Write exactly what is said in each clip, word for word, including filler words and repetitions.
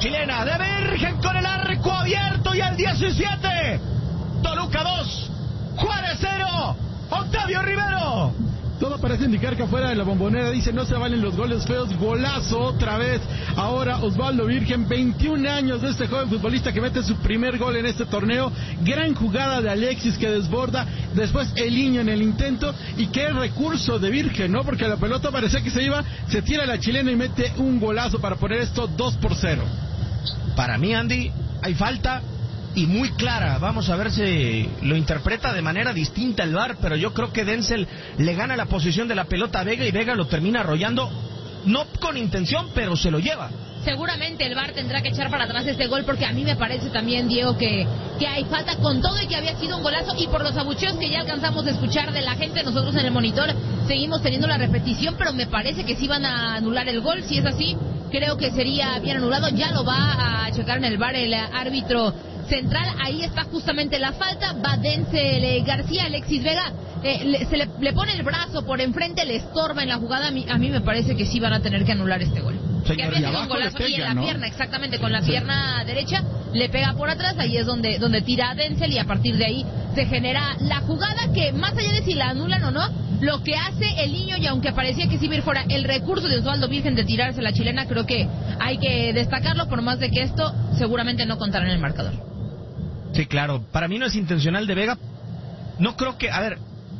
chilena de Virgen con el arco abierto y al diecisiete. Toluca dos, Juárez cero, Octavio Rivero. Todo parece indicar que afuera de la Bombonera dice no se valen los goles feos, golazo otra vez. Ahora Osvaldo Virgen, veintiún años de este joven futbolista que mete su primer gol en este torneo. Gran jugada de Alexis que desborda, después el niño en el intento y qué recurso de Virgen, ¿no? Porque la pelota parecía que se iba, se tira la chilena y mete un golazo para poner esto dos por cero. Para mí, Andy, hay falta y muy clara. Vamos a ver si lo interpreta de manera distinta el V A R, pero yo creo que Denzel le gana la posición de la pelota a Vega y Vega lo termina arrollando, no con intención, pero se lo lleva. Seguramente el V A R tendrá que echar para atrás este gol, porque a mí me parece también, Diego, que, que hay falta con todo y que había sido un golazo, y por los abucheos que ya alcanzamos a escuchar de la gente, nosotros en el monitor seguimos teniendo la repetición, pero me parece que sí van a anular el gol. Si es así, creo que sería bien anulado. Ya lo va a checar en el V A R el árbitro central. Ahí está justamente la falta. Va Denzel García, Alexis Vega eh, le, se le, le pone el brazo por enfrente, le estorba en la jugada. A mí, a mí me parece que sí van a tener que anular este gol. Señor, que había sido un golazo pega, y en la ¿no? pierna, exactamente, con la sí. pierna derecha le pega por atrás. Ahí es donde donde tira a Denzel y a partir de ahí se genera la jugada que, más allá de si la anulan o no, lo que hace el niño, y aunque parecía que sí ir fuera, el recurso de Osvaldo Virgen de tirarse la chilena, creo que hay que destacarlo, por más de que esto seguramente no contará en el marcador. Sí, claro, para mí no es intencional de Vega. No creo que, a ver,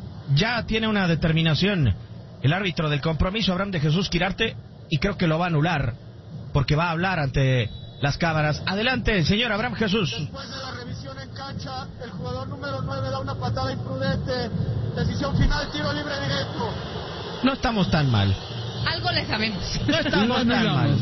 ya tiene una determinación el árbitro del compromiso, Abraham de Jesús Quirarte, y creo que lo va a anular, porque va a hablar ante las cámaras. Adelante, señor Abraham Jesús. Después de la revisión en cancha, el jugador número nueve da una patada imprudente. Decisión final, tiro libre directo. No estamos tan mal. Algo le sabemos. No estamos tan mal.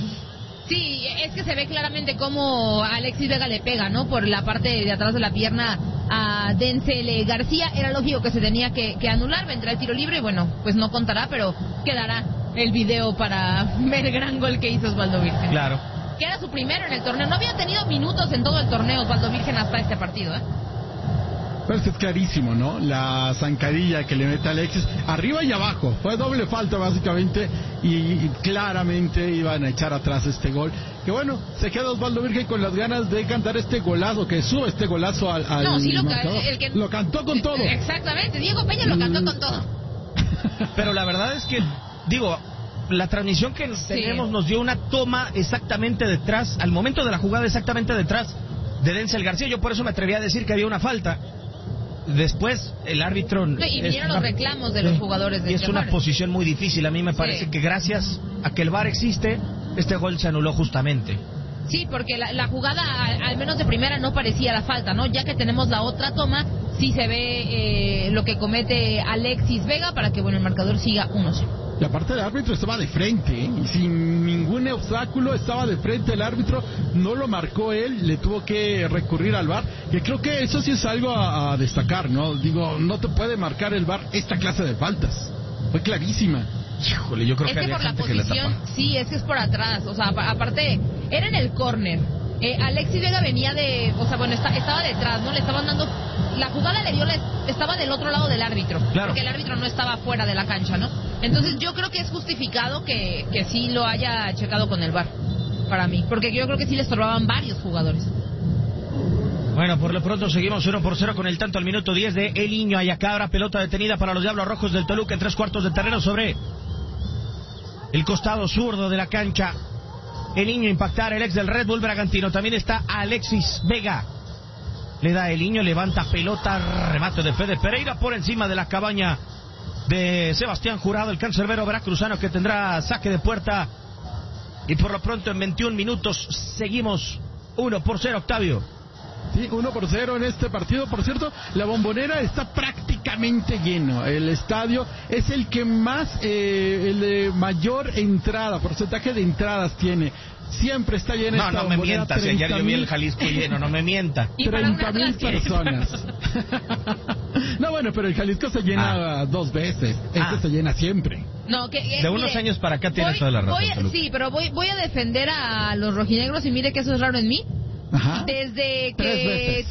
Sí, es que se ve claramente cómo Alexis Vega le pega, ¿no? Por la parte de atrás de la pierna a Denzel García. Era lógico que se tenía que, que anular, vendrá el tiro libre y bueno, pues no contará, pero quedará el video para ver el gran gol que hizo Osvaldo Virgen. Claro. Que era su primero en el torneo. No había tenido minutos en todo el torneo Osvaldo Virgen hasta este partido, ¿eh? Pero es que es clarísimo, ¿no? La zancadilla que le mete Alexis, arriba y abajo. Fue doble falta, básicamente, y, y claramente iban a echar atrás este gol. Que bueno, se queda Osvaldo Virgen con las ganas de cantar este golazo, que sube este golazo al, al no, sí, lo, el que... lo cantó con todo. Exactamente, Diego Peña lo cantó con todo. Pero la verdad es que, digo, la transmisión que sí. tenemos nos dio una toma exactamente detrás, al momento de la jugada exactamente detrás de Denzel García. Yo por eso me atreví a decir que había una falta. Después el árbitro... No, y vinieron los reclamos de los jugadores de Y es una posición muy difícil. A mí me parece sí. que gracias a que el V A R existe, este gol se anuló justamente. Sí, porque la, la jugada, al, al menos de primera, no parecía la falta, ¿no? Ya que tenemos la otra toma, sí se ve eh, lo que comete Alexis Vega para que, bueno, el marcador siga uno cero. Y aparte el árbitro estaba de frente, ¿eh? Y sin ningún obstáculo estaba de frente el árbitro, no lo marcó él, le tuvo que recurrir al V A R, que creo que eso sí es algo a, a destacar, ¿no? Digo, no te puede marcar el V A R esta clase de faltas, fue clarísima. Híjole, yo creo es que, que había por la gente posición, que le tapa. Sí, es que es por atrás, o sea, aparte, era en el córner. Eh, Alexis Vega venía de, o sea, bueno, está, estaba detrás, ¿no? Le estaban dando, la jugada le dio, le, estaba del otro lado del árbitro, claro. Porque el árbitro no estaba fuera de la cancha, ¿no? Entonces yo creo que es justificado que, que sí lo haya checado con el V A R, para mí, porque yo creo que sí le estorbaban varios jugadores. Bueno, por lo pronto seguimos uno por cero con el tanto al minuto diez de El Niño Ayacabra, pelota detenida para los Diablos Rojos del Toluca en tres cuartos de terreno sobre el costado zurdo de la cancha. El Niño impactar, el ex del Red Bull Bragantino. También está Alexis Vega. Le da El Niño, levanta pelota, remate de Fede Pereira por encima de la cabaña de Sebastián Jurado, el cancerbero veracruzano, que tendrá saque de puerta. Y por lo pronto en veintiún minutos seguimos uno por cero, Octavio. Sí, uno por cero en este partido. Por cierto, la Bombonera está prácticamente lleno. El estadio es el que más, eh, el de mayor entrada, porcentaje de entradas tiene. Siempre está llena no, esta no me mientas, ayer yo vi el Jalisco lleno, no me mienta. treinta mil personas. No, bueno, pero el Jalisco se llena ah. dos veces. Este ah. se llena siempre. No, que, eh, de unos mire, años para acá tienes voy, toda la razón. Voy, sí, pero voy, voy a defender a los rojinegros y mire que eso es raro en mí. Ajá. Desde que